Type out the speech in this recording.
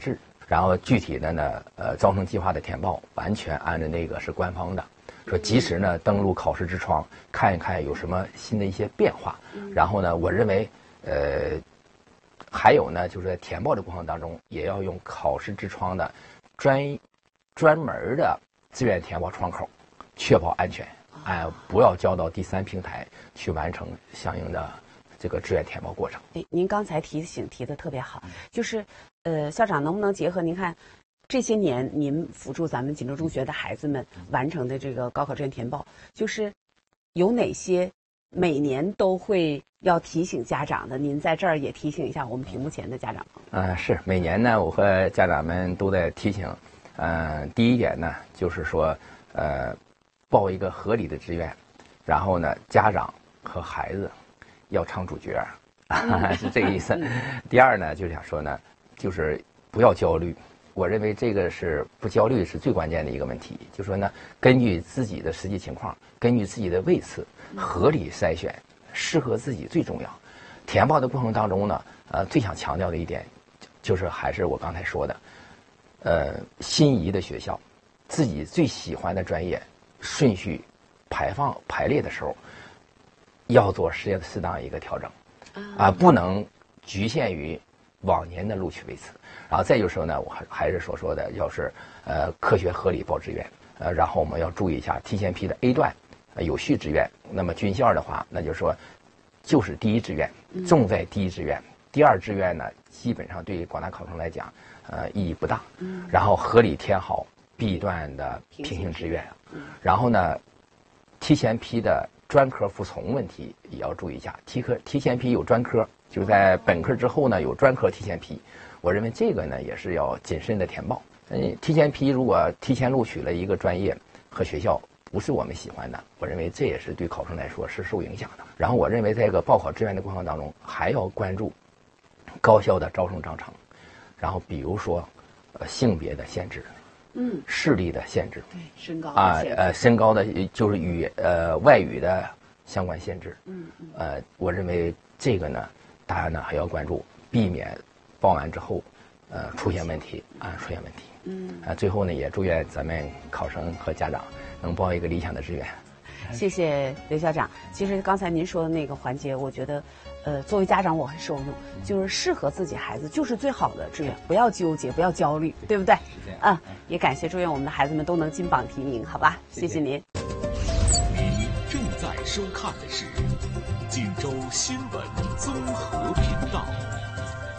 制，然后具体的呢，招生计划的填报完全按照那个是官方的，说及时呢登录考试之窗看一看有什么新的一些变化，然后呢，我认为还有呢，就是在填报的过程当中，也要用考试之窗的专门的志愿填报窗口，确保安全，不要交到第三平台去完成相应的这个志愿填报过程。 您刚才提的特别好，就是校长能不能结合您看这些年您辅助咱们锦州中学的孩子们完成的这个高考志愿填报，就是有哪些每年都会要提醒家长的？您在这儿也提醒一下我们屏幕前的家长朋友。 是每年呢，我和家长们都在提醒。第一点呢，就是说，报一个合理的志愿，然后呢，家长和孩子要唱主角，是这个意思。第二呢，就想说呢，就是不要焦虑。我认为这个是不焦虑是最关键的一个问题。就说呢，根据自己的实际情况，根据自己的位次，合理筛选适合自己最重要。填报的过程当中呢，最想强调的一点，就是还是我刚才说的。心仪的学校，自己最喜欢的专业，顺序排列的时候，要做适当一个调整，不能局限于往年的录取位次。然后再就是说呢，我还是所说的，要是科学合理报志愿，然后我们要注意一下提前批的 A 段有序志愿。那么军校的话，那就是说就是第一志愿，重在第一志愿，第二志愿呢，基本上对于广大考生来讲。意义不大，然后合理填好 B 段的平行志愿，然后呢，提前批的专科服从问题也要注意一下。提前批有专科，就在本科之后呢有专科提前批，我认为这个呢也是要谨慎的填报。提前批如果提前录取了一个专业和学校不是我们喜欢的，我认为这也是对考生来说是受影响的。然后我认为在这个报考志愿的过程当中，还要关注高校的招生章程。然后比如说，性别的限制，视力的限制， 对，身高的限制身高的就是与外语的相关限制，我认为这个呢，大家呢还要关注，避免报完之后，出现问题。最后呢，也祝愿咱们考生和家长能报一个理想的志愿。 谢谢刘校长。其实刚才您说的那个环节，我觉得，作为家长我很受用，就是适合自己孩子就是最好的志愿，不要纠结，不要焦虑，对不对？也感谢祝愿我们的孩子们都能金榜题名，好吧？谢谢您。 您正在收看的是锦州新闻综合频道。